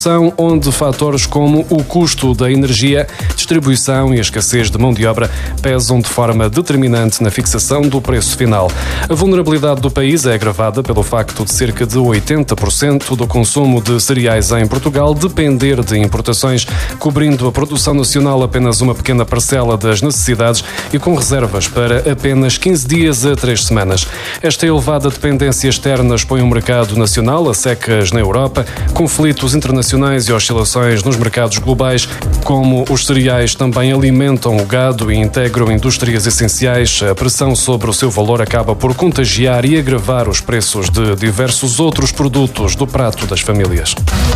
onde fatores como o custo da energia, distribuição e a escassez de mão de obra pesam de forma determinante na fixação do preço final. A vulnerabilidade do país é agravada pelo facto de cerca de 80% do consumo de cereais em Portugal depender de importações, cobrindo a produção nacional apenas uma pequena parcela das necessidades e com reservas para apenas 15 dias a 3 semanas. Esta elevada dependência externa expõe o mercado nacional a secas na Europa, conflitos internacionais e oscilações nos mercados globais, como os cereais também alimentam o gado e integram indústrias essenciais. A pressão sobre o seu valor acaba por contagiar e agravar os preços de diversos outros produtos do prato das famílias.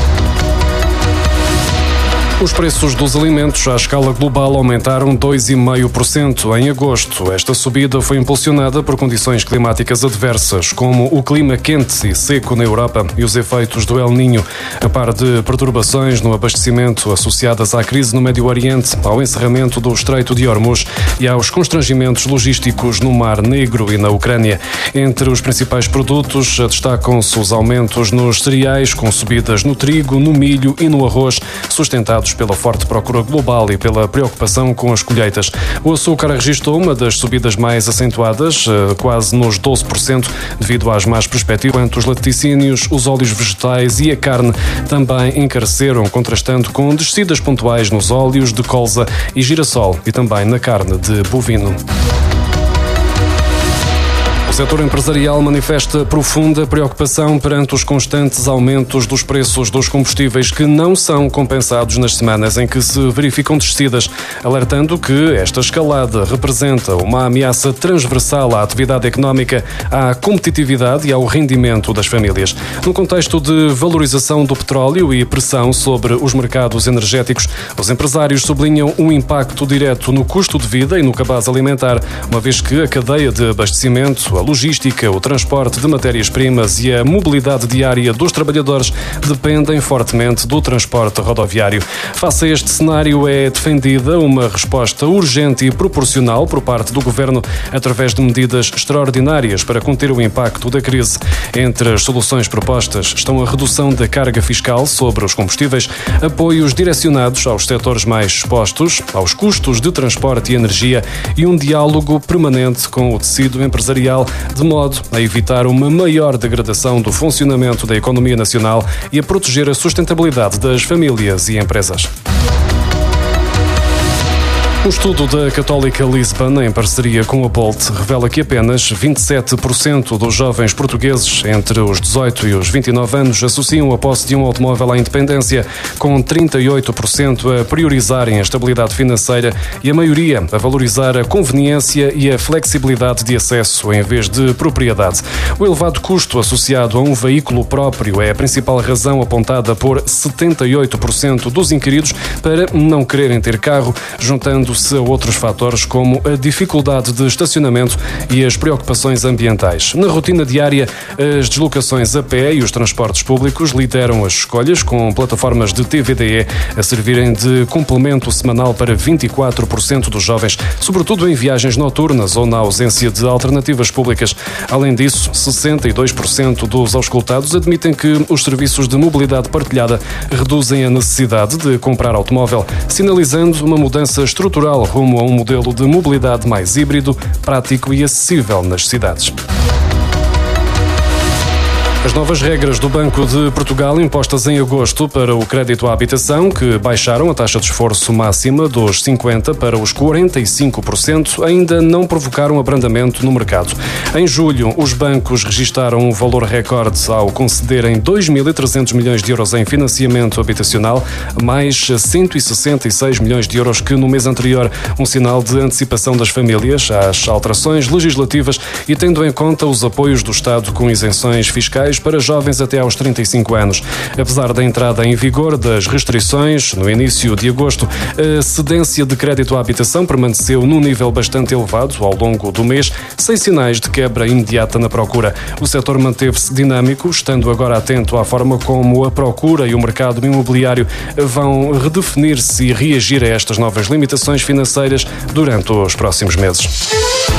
Os preços dos alimentos à escala global aumentaram 2,5% em agosto. Esta subida foi impulsionada por condições climáticas adversas, como o clima quente e seco na Europa e os efeitos do El Niño, a par de perturbações no abastecimento associadas à crise no Médio Oriente, ao encerramento do Estreito de Hormuz e aos constrangimentos logísticos no Mar Negro e na Ucrânia. Entre os principais produtos destacam-se os aumentos nos cereais, com subidas no trigo, no milho e no arroz, sustentados pela forte procura global e pela preocupação com as colheitas. O açúcar registrou uma das subidas mais acentuadas, quase nos 12%, devido às más perspectivas, enquanto os laticínios, os óleos vegetais e a carne também encareceram, contrastando com descidas pontuais nos óleos de colza e girassol e também na carne de bovino. O setor empresarial manifesta profunda preocupação perante os constantes aumentos dos preços dos combustíveis que não são compensados nas semanas em que se verificam descidas, alertando que esta escalada representa uma ameaça transversal à atividade económica, à competitividade e ao rendimento das famílias. No contexto de valorização do petróleo e pressão sobre os mercados energéticos, os empresários sublinham um impacto direto no custo de vida e no cabaz alimentar, uma vez que a cadeia de abastecimento, a logística, o transporte de matérias-primas e a mobilidade diária dos trabalhadores dependem fortemente do transporte rodoviário. Face a este cenário, é defendida uma resposta urgente e proporcional por parte do Governo através de medidas extraordinárias para conter o impacto da crise. Entre as soluções propostas estão a redução da carga fiscal sobre os combustíveis, apoios direcionados aos setores mais expostos, aos custos de transporte e energia e um diálogo permanente com o tecido empresarial, de modo a evitar uma maior degradação do funcionamento da economia nacional e a proteger a sustentabilidade das famílias e empresas. Um estudo da Católica Lisbon, em parceria com a Bolt, revela que apenas 27% dos jovens portugueses entre os 18 e os 29 anos associam a posse de um automóvel à independência, com 38% a priorizarem a estabilidade financeira e a maioria a valorizar a conveniência e a flexibilidade de acesso em vez de propriedade. O elevado custo associado a um veículo próprio é a principal razão apontada por 78% dos inquiridos para não quererem ter carro, juntando-se a outros fatores como a dificuldade de estacionamento e as preocupações ambientais. Na rotina diária, as deslocações a pé e os transportes públicos lideram as escolhas, com plataformas de TVDE a servirem de complemento semanal para 24% dos jovens, sobretudo em viagens noturnas ou na ausência de alternativas públicas. Além disso, 62% dos auscultados admitem que os serviços de mobilidade partilhada reduzem a necessidade de comprar automóvel, sinalizando uma mudança estrutural rumo a um modelo de mobilidade mais híbrido, prático e acessível nas cidades. As novas regras do Banco de Portugal impostas em agosto para o crédito à habitação, que baixaram a taxa de esforço máxima dos 50% para os 45%, ainda não provocaram abrandamento no mercado. Em julho, os bancos registaram um valor recorde ao concederem 2.300 milhões de euros em financiamento habitacional, mais 166 milhões de euros que no mês anterior, um sinal de antecipação das famílias às alterações legislativas e tendo em conta os apoios do Estado com isenções fiscais para jovens até aos 35 anos. Apesar da entrada em vigor das restrições no início de agosto, a cedência de crédito à habitação permaneceu num nível bastante elevado ao longo do mês, sem sinais de quebra imediata na procura. O setor manteve-se dinâmico, estando agora atento à forma como a procura e o mercado imobiliário vão redefinir-se e reagir a estas novas limitações financeiras durante os próximos meses.